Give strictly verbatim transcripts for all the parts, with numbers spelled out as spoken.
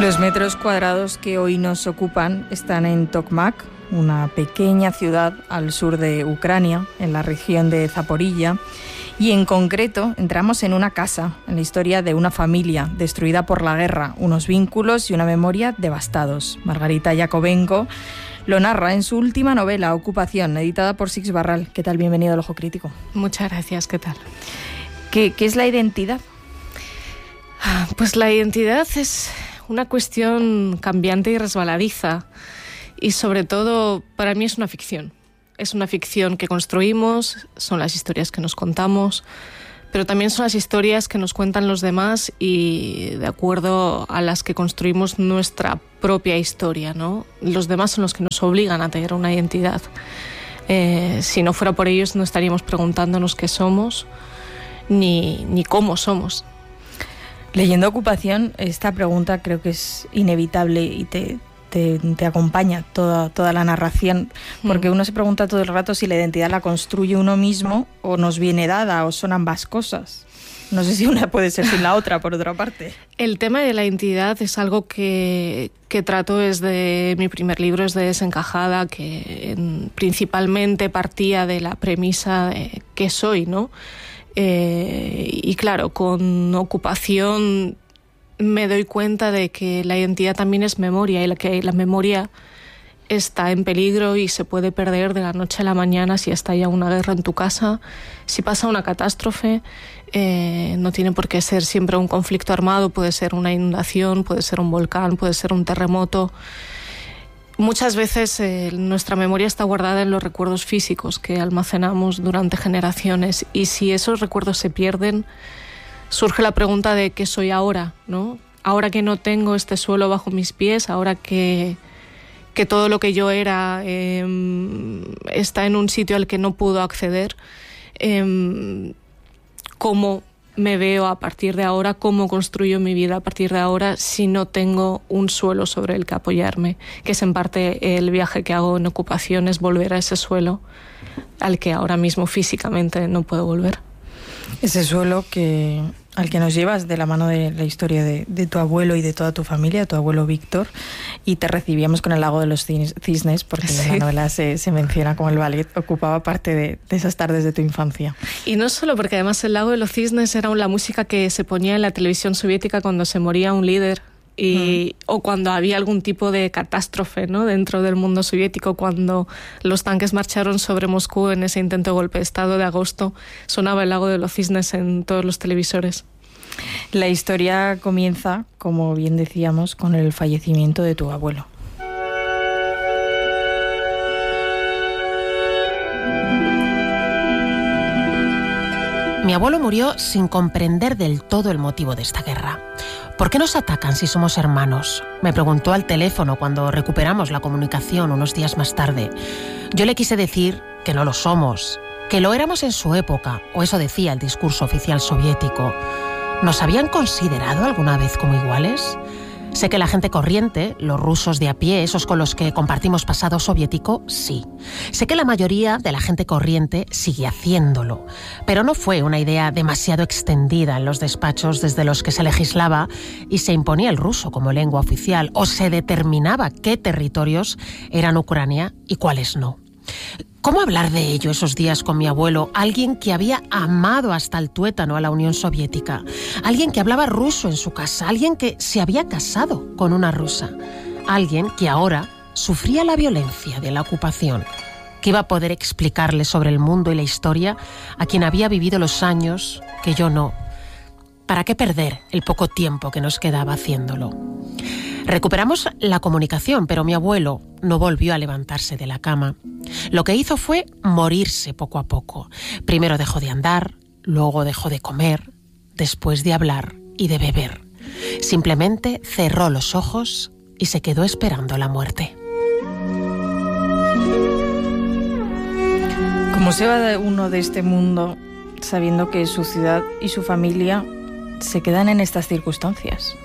Los metros cuadrados que hoy nos ocupan están en Tokmak, una pequeña ciudad al sur de Ucrania, en la región de Zaporilla, y en concreto entramos en una casa, en la historia de una familia destruida por la guerra, unos vínculos y una memoria devastados. Margarita Yakovenko lo narra en su última novela, Ocupación, editada por Six Barral. ¿Qué tal? Bienvenido al Ojo Crítico. Muchas gracias, ¿qué tal? ¿Qué, qué es la identidad? Pues la identidad es una cuestión cambiante y resbaladiza, y sobre todo para mí es una ficción. Es una ficción que construimos, son las historias que nos contamos, pero también son las historias que nos cuentan los demás y de acuerdo a las que construimos nuestra propia historia, ¿no? Los demás son los que nos obligan a tener una identidad. Eh, si no fuera por ellos no estaríamos preguntándonos qué somos ni, ni cómo somos. Leyendo Ocupación, esta pregunta creo que es inevitable y te, te, te acompaña toda, toda la narración, porque uno se pregunta todo el rato si la identidad la construye uno mismo o nos viene dada, o son ambas cosas. No sé si una puede ser sin la otra, por otra parte. El tema de la identidad es algo que, que trato desde mi primer libro, es de Desencajada, que en, principalmente partía de la premisa de qué soy, ¿no? Eh, y claro, con Ocupación me doy cuenta de que la identidad también es memoria y la que la memoria está en peligro y se puede perder de la noche a la mañana si estalla una guerra en tu casa, si pasa una catástrofe. Eh, no tiene por qué ser siempre un conflicto armado, puede ser una inundación, puede ser un volcán, puede ser un terremoto. Muchas veces eh, nuestra memoria está guardada en los recuerdos físicos que almacenamos durante generaciones, y si esos recuerdos se pierden, surge la pregunta de qué soy ahora, ¿no? Ahora que no tengo este suelo bajo mis pies, ahora que, que todo lo que yo era eh, está en un sitio al que no puedo acceder, eh, ¿cómo me veo a partir de ahora? ¿Cómo construyo mi vida a partir de ahora si no tengo un suelo sobre el que apoyarme? Que es en parte el viaje que hago en Ocupación, es volver a ese suelo al que ahora mismo físicamente no puedo volver. Ese suelo que, al que nos llevas de la mano de la historia de, de tu abuelo y de toda tu familia, tu abuelo Víctor, y te recibíamos con el lago de los cisnes, porque sí. En la novela se, se menciona como el ballet ocupaba parte de, de esas tardes de tu infancia. Y no solo porque además el lago de los cisnes era la música que se ponía en la televisión soviética cuando se moría un líder, y, mm. o cuando había algún tipo de catástrofe, ¿no? Dentro del mundo soviético, cuando los tanques marcharon sobre Moscú en ese intento de golpe de Estado de agosto, sonaba el lago de los cisnes en todos los televisores. La historia comienza, como bien decíamos, con el fallecimiento de tu abuelo. Mi abuelo murió sin comprender del todo el motivo de esta guerra. ¿Por qué nos atacan si somos hermanos?, me preguntó al teléfono cuando recuperamos la comunicación unos días más tarde. Yo le quise decir que no lo somos, que lo éramos en su época, o eso decía el discurso oficial soviético. ¿Nos habían considerado alguna vez como iguales? Sé que la gente corriente, los rusos de a pie, esos con los que compartimos pasado soviético, sí. Sé que la mayoría de la gente corriente sigue haciéndolo, pero no fue una idea demasiado extendida en los despachos desde los que se legislaba y se imponía el ruso como lengua oficial, o se determinaba qué territorios eran Ucrania y cuáles no. ¿Cómo hablar de ello esos días con mi abuelo? Alguien que había amado hasta el tuétano a la Unión Soviética, alguien que hablaba ruso en su casa, alguien que se había casado con una rusa, alguien que ahora sufría la violencia de la ocupación, que iba a poder explicarle sobre el mundo y la historia a quien había vivido los años que yo no. ¿Para qué perder el poco tiempo que nos quedaba haciéndolo? Recuperamos la comunicación, pero mi abuelo no volvió a levantarse de la cama. Lo que hizo fue morirse poco a poco. Primero dejó de andar, luego dejó de comer, después de hablar y de beber. Simplemente cerró los ojos y se quedó esperando la muerte. ¿Cómo se va uno de este mundo sabiendo que su ciudad y su familia se quedan en estas circunstancias?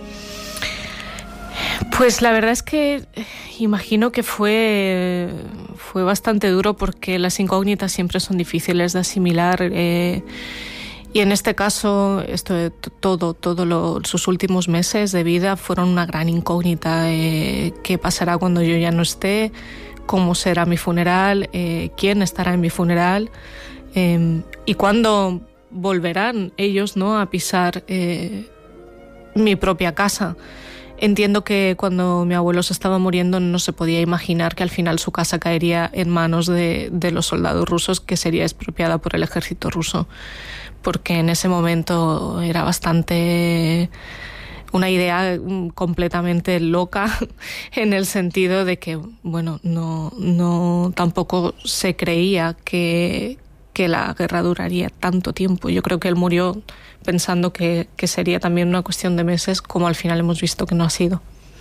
Pues la verdad es que imagino que fue, fue bastante duro, porque las incógnitas siempre son difíciles de asimilar, eh, Y en este caso, esto, todo, todo lo, sus últimos meses de vida fueron una gran incógnita. Eh, ¿Qué pasará cuando yo ya no esté? ¿Cómo será mi funeral? Eh, ¿Quién estará en mi funeral? Eh, ¿Y cuándo volverán ellos, ¿no?, a pisar eh, mi propia casa? Entiendo que cuando mi abuelo se estaba muriendo no se podía imaginar que al final su casa caería en manos de, de los soldados rusos, que sería expropiada por el ejército ruso, porque en ese momento era bastante una idea completamente loca en el sentido de que, bueno, no, no tampoco se creía que, que la guerra duraría tanto tiempo. Yo creo que él murió pensando que, que sería también una cuestión de meses, como al final hemos visto que no ha sido.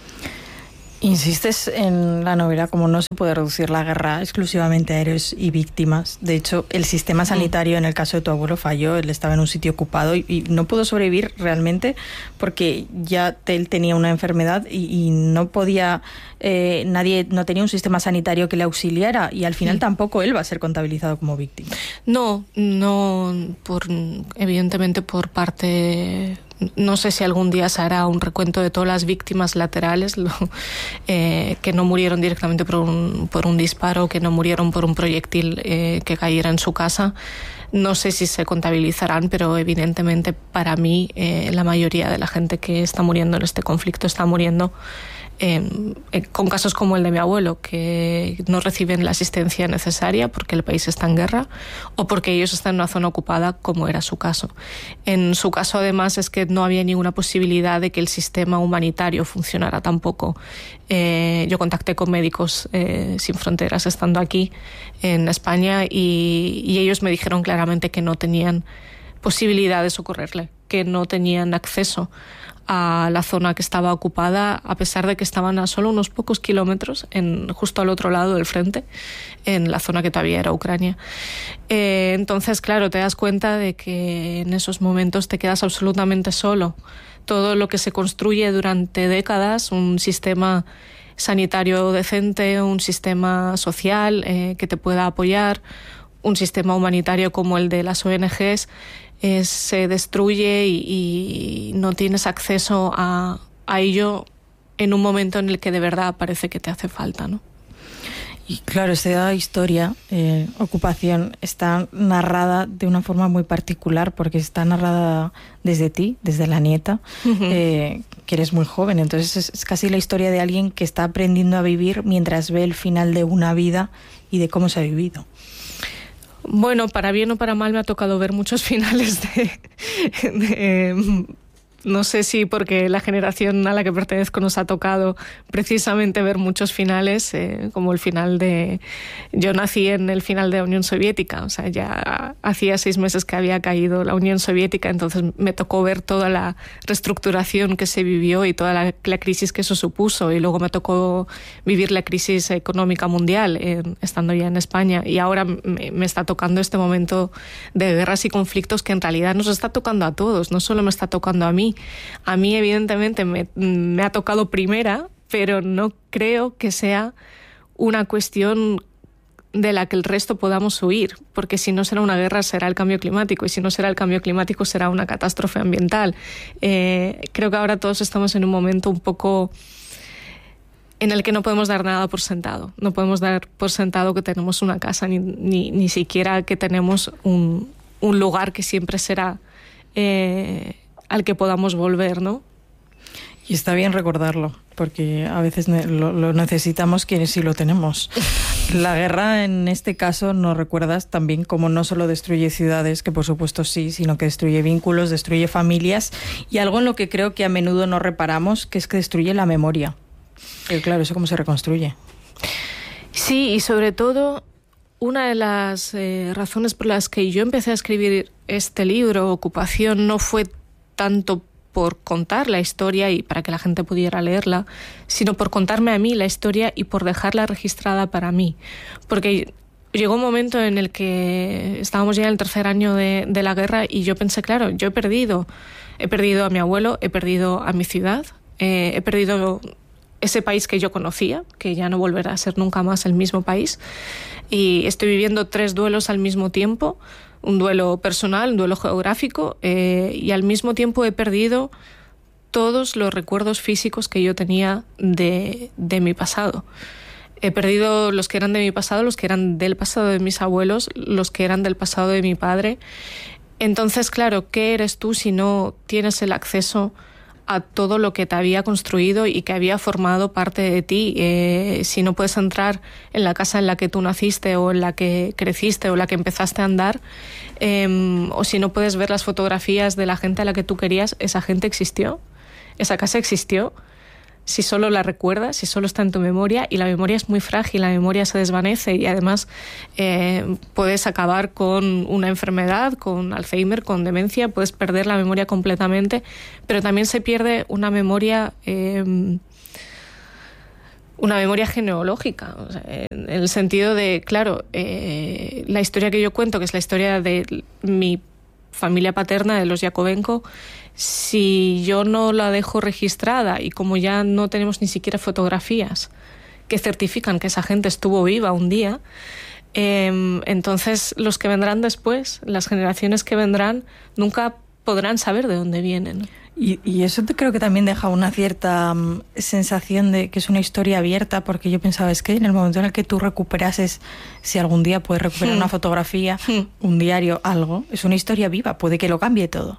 Insistes en la novela como no se puede reducir la guerra exclusivamente a héroes y víctimas. De hecho, el sistema sanitario en el caso de tu abuelo falló. Él estaba en un sitio ocupado y, y no pudo sobrevivir realmente porque ya te, él tenía una enfermedad y, y no podía, eh, nadie, no tenía un sistema sanitario que le auxiliara, y al final sí. tampoco él va a ser contabilizado como víctima. No, no, por, evidentemente por parte... No sé si algún día se hará un recuento de todas las víctimas laterales lo, eh, que no murieron directamente por un, por un disparo, que no murieron por un proyectil eh, que cayera en su casa. No sé si se contabilizarán, pero evidentemente para mí eh, la mayoría de la gente que está muriendo en este conflicto está muriendo Eh, eh, con casos como el de mi abuelo, que no reciben la asistencia necesaria porque el país está en guerra o porque ellos están en una zona ocupada, como era su caso. En su caso, además, es que no había ninguna posibilidad de que el sistema humanitario funcionara tampoco. Eh, yo contacté con Médicos eh, Sin Fronteras estando aquí en España y, y ellos me dijeron claramente que no tenían posibilidad de socorrerle, que no tenían acceso a la zona que estaba ocupada, a pesar de que estaban a solo unos pocos kilómetros, en, justo al otro lado del frente, en la zona que todavía era Ucrania. Eh, entonces, claro, te das cuenta de que en esos momentos te quedas absolutamente solo. Todo lo que se construye durante décadas, un sistema sanitario decente, un sistema social eh, que te pueda apoyar, un sistema humanitario como el de las O N Ges, Eh, se destruye y, y no tienes acceso a, a ello en un momento en el que de verdad parece que te hace falta, ¿no? Y claro, esta historia, eh, ocupación, está narrada de una forma muy particular porque está narrada desde ti, desde la nieta, uh-huh. eh, que eres muy joven. Entonces es, es casi la historia de alguien que está aprendiendo a vivir mientras ve el final de una vida y de cómo se ha vivido. Bueno, para bien o para mal me ha tocado ver muchos finales de, de no sé si porque la generación a la que pertenezco nos ha tocado precisamente ver muchos finales, eh, como el final de... Yo nací en el final de la Unión Soviética, o sea, ya hacía seis meses que había caído la Unión Soviética, entonces me tocó ver toda la reestructuración que se vivió y toda la, la crisis que eso supuso, y luego me tocó vivir la crisis económica mundial, eh, estando ya en España, y ahora me, me está tocando este momento de guerras y conflictos que en realidad nos está tocando a todos, no solo me está tocando a mí. A mí, evidentemente, me, me ha tocado primera, pero no creo que sea una cuestión de la que el resto podamos huir, porque si no será una guerra, será el cambio climático, y si no será el cambio climático, será una catástrofe ambiental. Eh, creo que ahora todos estamos en un momento un poco en el que no podemos dar nada por sentado. No podemos dar por sentado que tenemos una casa, ni, ni, ni siquiera que tenemos un, un lugar que siempre será... Eh, al que podamos volver, ¿no? Y está bien recordarlo, porque a veces lo, lo necesitamos quienes sí lo tenemos. La guerra, en este caso, nos recuerdas también cómo no solo destruye ciudades, que por supuesto sí, sino que destruye vínculos, destruye familias, y algo en lo que creo que a menudo no reparamos, que es que destruye la memoria. Pero claro, ¿eso cómo se reconstruye? Sí, y sobre todo... Una de las eh, razones por las que yo empecé a escribir este libro, Ocupación, no fue tanto por contar la historia y para que la gente pudiera leerla, sino por contarme a mí la historia y por dejarla registrada para mí. Porque llegó un momento en el que estábamos ya en el tercer año de, de la guerra y yo pensé, claro, yo he perdido, he perdido a mi abuelo, he perdido a mi ciudad, eh, he perdido ese país que yo conocía, que ya no volverá a ser nunca más el mismo país, y estoy viviendo tres duelos al mismo tiempo, un duelo personal, un duelo geográfico, eh, y al mismo tiempo he perdido todos los recuerdos físicos que yo tenía de, de mi pasado. He perdido los que eran de mi pasado, los que eran del pasado de mis abuelos, los que eran del pasado de mi padre. Entonces, claro, ¿qué eres tú si no tienes el acceso a todo lo que te había construido y que había formado parte de ti? Eh, si no puedes entrar en la casa en la que tú naciste o en la que creciste o en la que empezaste a andar, eh, o si no puedes ver las fotografías de la gente a la que tú querías, esa gente existió, esa casa existió. Si solo la recuerdas, si solo está en tu memoria, y la memoria es muy frágil, la memoria se desvanece y además eh, puedes acabar con una enfermedad, con Alzheimer, con demencia, puedes perder la memoria completamente, pero también se pierde una memoria, eh, una memoria genealógica, o sea, en el sentido de, claro, eh, la historia que yo cuento, que es la historia de mi familia paterna, de los Yakovenko, si yo no la dejo registrada y como ya no tenemos ni siquiera fotografías que certifican que esa gente estuvo viva un día, eh, entonces los que vendrán después, las generaciones que vendrán, nunca podrán saber de dónde vienen. Y, y eso te creo que también deja una cierta um, sensación de que es una historia abierta, porque yo pensaba, es que en el momento en el que tú recuperases, si algún día puedes recuperar hmm. una fotografía, hmm. un diario, algo, es una historia viva, puede que lo cambie todo.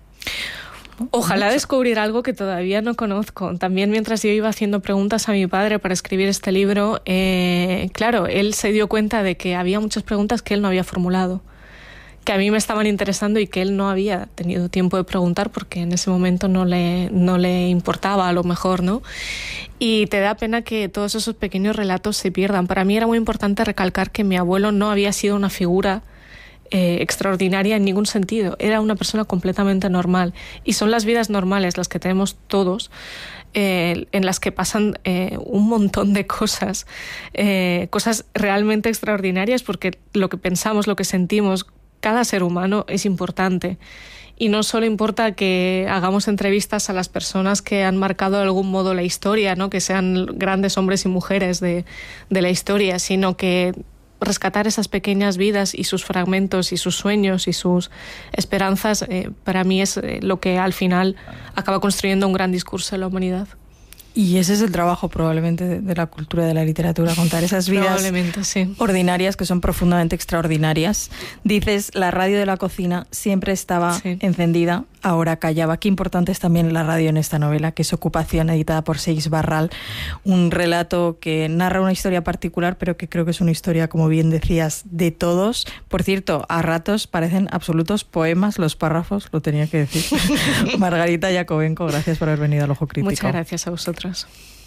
Ojalá Mucho. descubrir algo que todavía no conozco. También mientras yo iba haciendo preguntas a mi padre para escribir este libro, eh, claro, él se dio cuenta de que había muchas preguntas que él no había formulado, que a mí me estaban interesando y que él no había tenido tiempo de preguntar porque en ese momento no le, no le importaba a lo mejor, ¿no? Y te da pena que todos esos pequeños relatos se pierdan. Para mí era muy importante recalcar que mi abuelo no había sido una figura Eh, extraordinaria en ningún sentido, era una persona completamente normal, y son las vidas normales las que tenemos todos, eh, en las que pasan eh, un montón de cosas, eh, cosas realmente extraordinarias, porque lo que pensamos, lo que sentimos, cada ser humano es importante. Y no solo importa que hagamos entrevistas a las personas que han marcado de algún modo la historia, ¿no? Que sean grandes hombres y mujeres de, de la historia, sino que rescatar esas pequeñas vidas y sus fragmentos y sus sueños y sus esperanzas, eh, para mí es eh, lo que al final acaba construyendo un gran discurso de la humanidad. Y ese es el trabajo probablemente de, de la cultura, de la literatura, contar esas vidas sí. ordinarias que son profundamente extraordinarias. Dices, la radio de la cocina siempre estaba sí. encendida, ahora callaba. Qué importante es también la radio en esta novela, que es Ocupación, editada por Seix Barral, un relato que narra una historia particular, pero que creo que es una historia, como bien decías, de todos. Por cierto, a ratos parecen absolutos poemas los párrafos, lo tenía que decir. Margarita Yakovenko, gracias por haber venido al Ojo Crítico. Muchas gracias a vosotros.